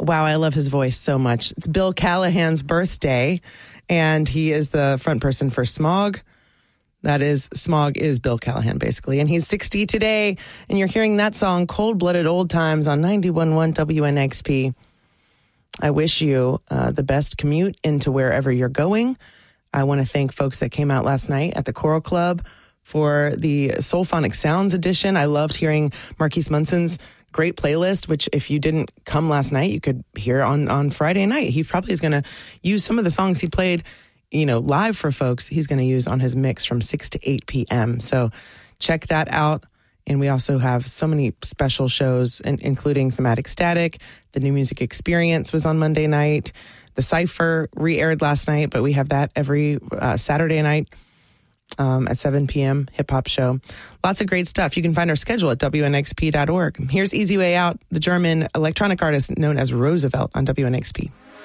Wow, I love his voice so much. It's Bill Callahan's birthday, and he is the front person for Smog. Smog is Bill Callahan, basically. And he's 60 today, and you're hearing that song, Cold-Blooded Old Times, on 91.1 WNXP. I wish you the best commute into wherever you're going. I want to thank folks that came out last night at the Choral Club for the Soulphonic Sounds edition. I loved hearing Marquise Munson's great playlist, which if you didn't come last night, you could hear on Friday night. He probably is going to use some of the songs he played, live for folks. He's going to use on his mix from 6 to 8 p.m. So check that out. And we also have so many special shows, including Thematic Static. The New Music Experience was on Monday night. The Cypher re-aired last night, but we have that every Saturday night at 7 p.m. hip-hop show. Lots of great stuff. You can find our schedule at WNXP.org. Here's Easy Way Out, the German electronic artist known as Roosevelt on WNXP.